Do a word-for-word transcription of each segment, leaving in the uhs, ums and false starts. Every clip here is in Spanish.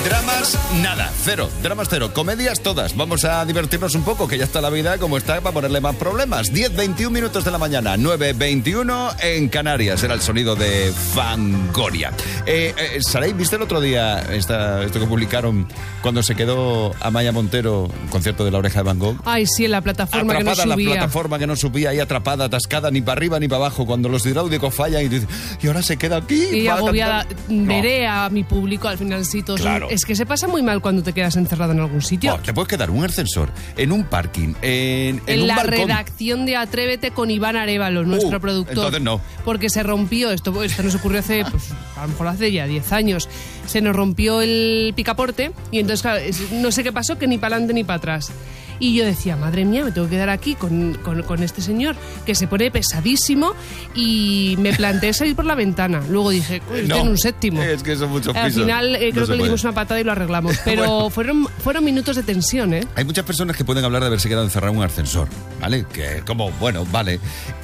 Dramas, nada, cero. Dramas, cero. Comedias, todas. Vamos a divertirnos un poco, que ya está la vida como está para ponerle más problemas. diez veintiún minutos de la mañana, nueve veintiuno en Canarias. Era el sonido de Fangoria. Eh, eh, Saray, ¿viste el otro día esta, esto que publicaron cuando se quedó Amaya Montero, un concierto de La Oreja de Van Gogh? Ay, sí, en la plataforma atrapada, que no subía. la plataforma que no subía, ahí atrapada, atascada, ni para arriba ni para abajo, cuando los hidráulicos fallan y dice, y ahora se queda aquí. Y agobiada, no. veré a mi público al finalcito. Claro. Es que se pasa muy mal cuando te quedas encerrado en algún sitio. Oh, te puedes quedar en un ascensor, en un parking, en, en, en un la balcón. redacción de Atrévete con Iván Arévalo, nuestro uh, productor. Entonces no. Porque se rompió, esto, esto nos ocurrió hace, pues, a lo mejor hace ya diez años. Se nos rompió el picaporte y entonces, claro, no sé qué pasó, que ni para adelante ni para atrás. Y yo decía, madre mía, me tengo que quedar aquí con, con, con este señor que se pone pesadísimo, y me planteé salir por la ventana. Luego dije, estoy no, en un séptimo. Es que son muchos pisos. Al final eh, creo no que le puede. dimos una patada y lo arreglamos. Pero bueno, fueron, fueron minutos de tensión, ¿eh? Hay muchas personas que pueden hablar de haberse quedado encerrado en un ascensor, ¿vale? Que como, bueno, vale.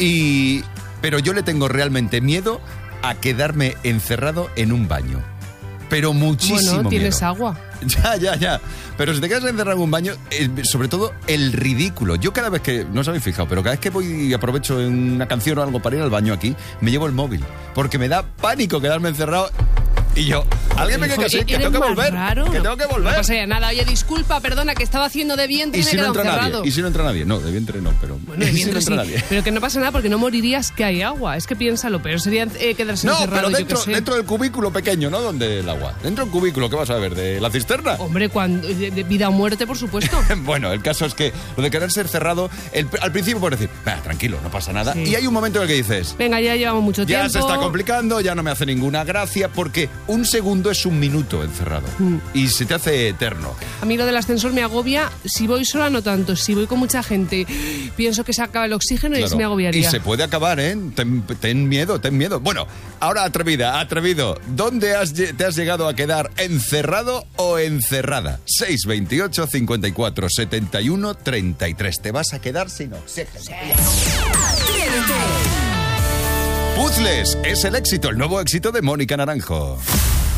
Y pero yo le tengo realmente miedo a quedarme encerrado en un baño. Pero muchísimo Bueno, tienes miedo. agua. Ya, ya, ya. Pero si te quedas encerrado en un baño, eh, sobre todo el ridículo. Yo cada vez que, no os habéis fijado, pero cada vez que voy y aprovecho en una canción o algo para ir al baño aquí, me llevo el móvil. Porque me da pánico quedarme encerrado. Y yo, alguien me diga que sí, que tengo que volver. Raro. Que tengo que volver. No pasa ya nada. Oye, disculpa, perdona, que estaba haciendo de vientre y, ¿Y me si he no quedado entra encerrado. nadie? ¿Y si no entra nadie? No, de vientre no, pero... Bueno, de ¿y vientre si no entra sí, nadie? pero que no pasa nada porque no morirías que hay agua. Es que piénsalo, pero sería eh, quedarse No, encerrado, pero dentro, yo qué sé. dentro del cubículo pequeño, ¿no? Donde el agua. Dentro del cubículo, ¿qué vas a ver? ¿De la cisterna? Hombre, cuando, de, de vida o muerte, por supuesto. Bueno, el caso es que lo de querer ser cerrado, el, al principio puedes decir, bah, tranquilo, no pasa nada. Sí. Y hay un momento en el que dices, Venga, ya llevamos mucho tiempo. ya se está complicando, ya no me hace ninguna gracia, porque un segundo es un minuto encerrado. Mm. Y se te hace eterno. A mí lo del ascensor me agobia. Si voy sola, no tanto. Si voy con mucha gente, pienso que se acaba el oxígeno, claro, y me agobiaría. Y se puede acabar, ¿eh? Ten, ten miedo, ten miedo. Bueno, ahora atrevida, atrevido. ¿Dónde has, te has llegado a quedar, encerrado o encerrada? seis veintiocho, cincuenta y cuatro, setenta y uno, treinta y tres. ¿Te vas a quedar sin oxígeno? Sí. Puzzles es el éxito, el nuevo éxito de Mónica Naranjo.